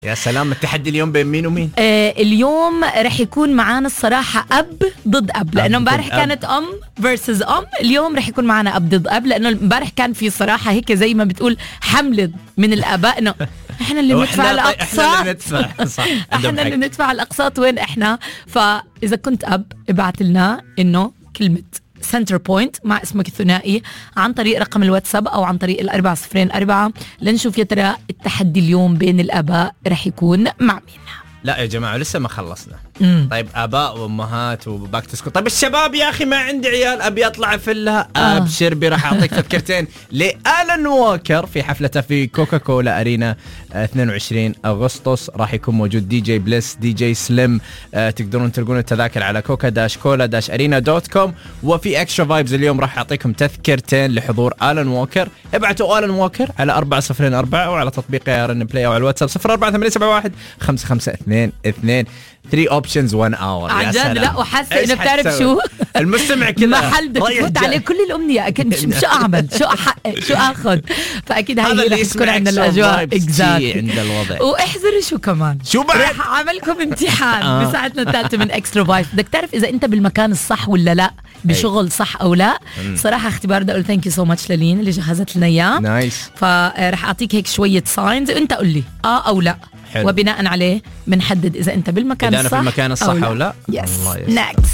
يا سلام. التحدي اليوم بين مين ومين؟ اليوم رح يكون معانا الصراحة أب ضد أب، لأنه امبارح كانت أم versus أم. اليوم رح يكون معانا أب ضد أب، لأنه امبارح كان في صراحة هيك زي ما بتقول حملة من الآباء إنه إحنا اللي ندفع الأقساط. إحنا اللي ندفع الأقساط. وين إحنا؟ فإذا كنت أب ابعت لنا إنه كلمة سنتر بوينت مع اسمك الثنائي عن طريق رقم الواتساب أو عن طريق 4004 لنشوف يا ترى التحدي اليوم بين الآباء رح يكون مع مين. لا يا جماعة لسه ما خلصنا. طيب آباء وأمهات وباك تسكت. طيب الشباب يا أخي ما عندي عيال أبي أطلع فلها. أبشر راح أعطيك تذكرتين لآلان ووكر في حفلته في كوكاكولا أرينا 22 أغسطس. راح يكون موجود دي جي بليس، دي جي سليم. تقدرون تلقون التذاكر على coca-cola-arena.com. وفي اكسترا فايبز اليوم راح أعطيكم تذكرتين لحضور آلان ووكر. ابعتوا آلان ووكر على 4004 وعلى تطبيق ARN Play أو على الواتساب 04871 55222. 3 options 1 hour. عن جد. لا وحاسه انه بتعرف شو المستمع كذا محل بدك تفوت عليه كل الامنيه. اكيد شو اعمل، شو احقق، شو اخذ. فاكيد هاي رح تكون عندنا الاجواء اكزاكتلي عند الوضع. واحذروا شو كمان، شو بعد رح اعملكم امتحان بساعتنا الثالثه من اكسترا فايف. بدك تعرف اذا انت بالمكان الصح ولا لا، بشغل صح او لا. صراحه اختبار بدي اقول ثانك يو سو ماتش للين اللي جهزت لنا اياه. نايس. فرح اعطيك هيك شويه ساينز وانت قول لي او لا. حلو. وبناء عليه بنحدد اذا انت بالمكان الصح في المكان الصح او لا. يس. نكست.